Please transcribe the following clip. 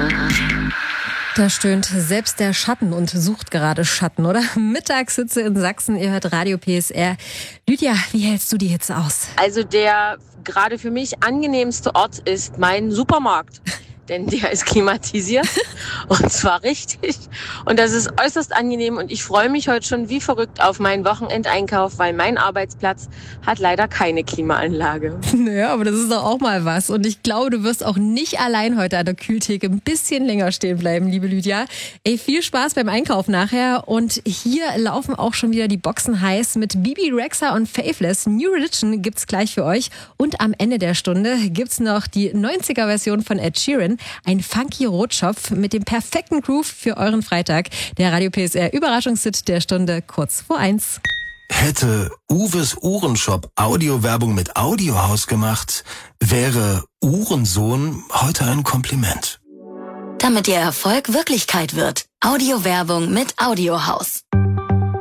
Da stöhnt selbst der Schatten und sucht gerade Schatten, oder? Mittagssitze in Sachsen, ihr hört Radio PSR. Lydia, wie hältst du die Hitze aus? Also der gerade für mich angenehmste Ort ist mein Supermarkt. Denn der ist klimatisiert und zwar richtig. Und das ist äußerst angenehm und ich freue mich heute schon wie verrückt auf meinen Wochenendeinkauf, weil mein Arbeitsplatz hat leider keine Klimaanlage. Naja, aber das ist doch auch mal was. Und ich glaube, du wirst auch nicht allein heute an der Kühltheke ein bisschen länger stehen bleiben, liebe Lydia. Ey, viel Spaß beim Einkauf nachher. Und hier laufen auch schon wieder die Boxen heiß mit Bibi Rexha und Faithless. New Religion gibt's gleich für euch. Und am Ende der Stunde gibt's noch die 90er-Version von Ed Sheeran. Ein funky Rotschopf mit dem perfekten Groove für euren Freitag. Der Radio PSR Überraschungshit der Stunde kurz vor 1. Hätte Uwes Uhrenshop Audiowerbung mit Audiohaus gemacht, wäre Uhrensohn heute ein Kompliment. Damit Ihr Erfolg Wirklichkeit wird. Audiowerbung mit Audiohaus.